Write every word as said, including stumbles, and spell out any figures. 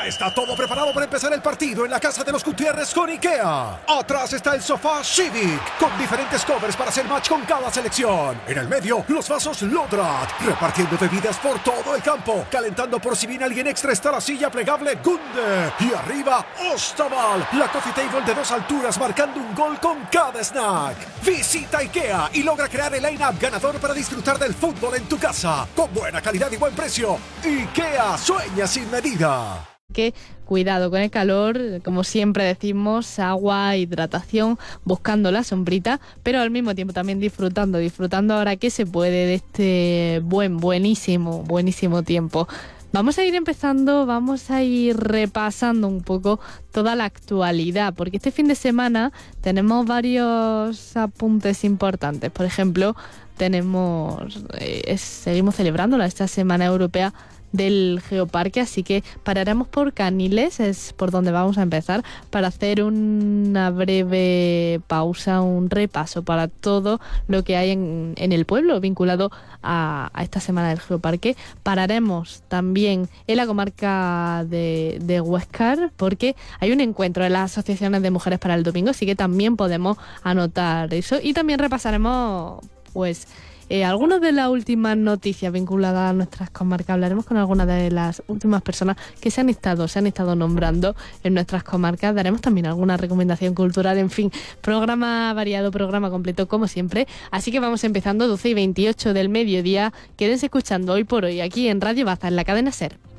Ya está todo preparado para empezar el partido en la casa de los Gutiérrez con IKEA. Atrás está el sofá Civic, con diferentes covers para hacer match con cada selección. En el medio, los vasos Lodrat, repartiendo bebidas por todo el campo. Calentando por si viene alguien extra está la silla plegable Gunde. Y arriba, Ostaval, la coffee table de dos alturas marcando un gol con cada snack. Visita IKEA y logra crear el line-up ganador para disfrutar del fútbol en tu casa. Con buena calidad y buen precio. IKEA, sueña sin medida. Que cuidado con el calor, como siempre decimos, agua, hidratación, buscando la sombrita, pero al mismo tiempo también disfrutando, disfrutando ahora que se puede de este buen, buenísimo, buenísimo tiempo. Vamos a ir empezando, vamos a ir repasando un poco toda la actualidad, porque este fin de semana tenemos varios apuntes importantes. Por ejemplo, tenemos, eh, seguimos celebrándola esta Semana Europea del Geoparque, así que pararemos por Caniles, es por donde vamos a empezar, para hacer una breve pausa, un repaso para todo lo que hay en, en el pueblo vinculado a, a esta Semana del Geoparque. Pararemos también en la comarca de, de Huéscar, porque hay un encuentro de las asociaciones de mujeres para el domingo, así que también podemos anotar eso, y también repasaremos pues Eh, algunas de las últimas noticias vinculadas a nuestras comarcas. Hablaremos con algunas de las últimas personas que se han estado, se han estado nombrando en nuestras comarcas. Daremos también alguna recomendación cultural. En fin, programa variado, programa completo como siempre. Así que vamos empezando, doce y veintiocho del mediodía. Quédense escuchando Hoy por Hoy aquí en Radio Baza, en la cadena SER.